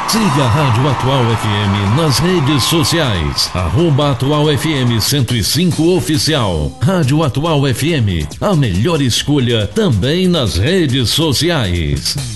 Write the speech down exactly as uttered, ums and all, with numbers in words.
Siga a Rádio Atual F M nas redes sociais. Arroba Atual F M cento e cinco Oficial. Rádio Atual F M, a melhor escolha também nas redes sociais.